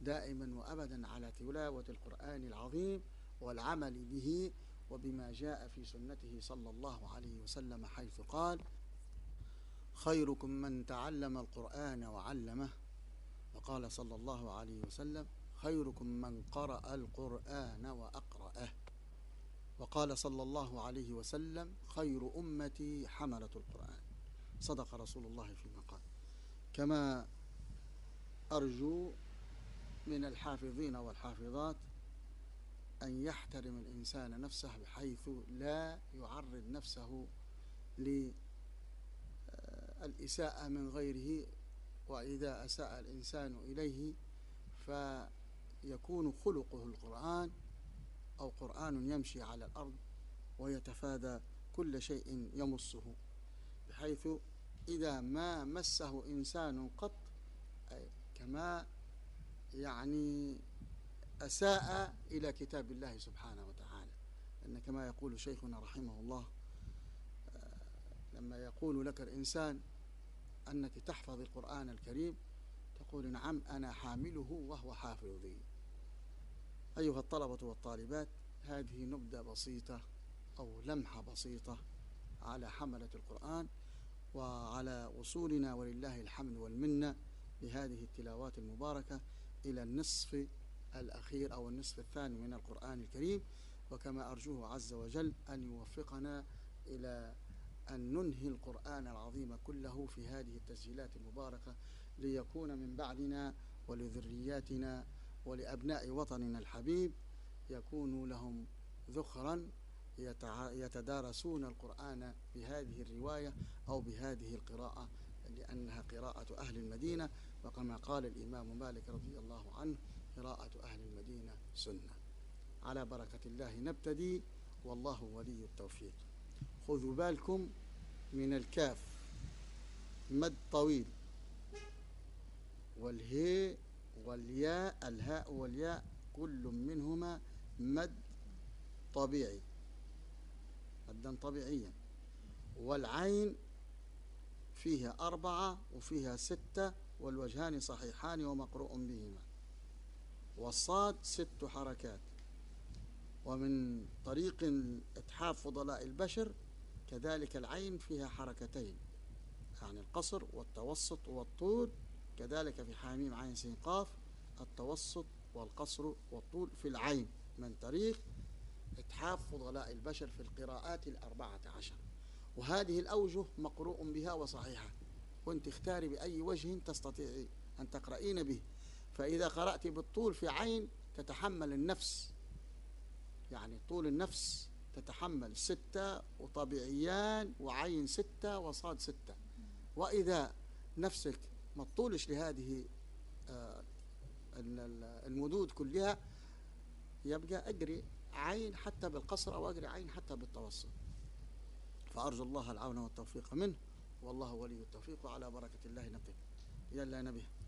دائما وأبدا على تلاوة القرآن العظيم والعمل به وبما جاء في سنته صلى الله عليه وسلم، حيث قال: خيركم من تعلم القرآن وعلمه. وقال صلى الله عليه وسلم: خيركم من قرأ القرآن وأقرأه. وقال صلى الله عليه وسلم: خير أمتي حملة القرآن. صدق رسول الله فيما قال. كما أرجو من الحافظين والحافظات أن يحترم الإنسان نفسه بحيث لا يعرض نفسه للإساءة من غيره، وإذا أساء الإنسان إليه فيكون خلقه القرآن أو قرآن يمشي على الأرض ويتفادى كل شيء يمسه، بحيث إذا ما مسه إنسان قط كما أساء إلى كتاب الله سبحانه وتعالى. لأن كما يقول شيخنا رحمه الله: لما يقول لك الإنسان أنك تحفظ القرآن الكريم تقول: نعم أنا حامله وهو حافظي. أيها الطلبة والطالبات، هذه نبذة بسيطة أو لمحة بسيطة على حملة القرآن وعلى وصولنا ولله الحمد والمنة بهذه التلاوات المباركة إلى النصف الأخير أو النصف الثاني من القرآن الكريم. وكما أرجوه عز وجل أن يوفقنا إلى أن ننهي القرآن العظيم كله في هذه التسجيلات المباركة، ليكون من بعدنا ولذرياتنا ولأبناء وطننا الحبيب يكون لهم ذخرا يتدارسون القرآن بهذه الرواية أو بهذه القراءة، لأنها قراءة أهل المدينة، وكما قال الإمام مالك رضي الله عنه: قراءة أهل المدينة سنة. على بركة الله نبتدي، والله ولي التوفيق. خذوا بالكم من الكاف مد طويل، والهاء والياء، الهاء والياء كل منهما مد طبيعي، مدا طبيعيا. والعين فيها 4 وفيها 6 والوجهان صحيحان ومقروء بهما. والصاد 6 حركات. ومن طريق إتحاف فضلاء البشر كذلك العين فيها حركتين، يعني القصر والتوسط والطول، كذلك في حاميم عين سين قاف التوسط والقصر والطول في العين، من طريق إتحاف فضلاء البشر في القراءات 14. وهذه الأوجه مقروء بها وصحيحة، وانت اختاري بأي وجه تستطيعي أن تقرأين به. فإذا قرأت بالطول في عين تتحمل النفس، يعني طول النفس تتحمل 6 وطبيعيان وعين 6 وصاد 6. وإذا نفسك ما تطولش لهذه المدود كلها، يبقى أجري عين حتى بالقصر أو أجري عين حتى بالتوسط. فأرجو الله العون والتوفيق منه، والله ولي التوفيق، وعلى بركة الله نبتدئ. يلا يا نبي.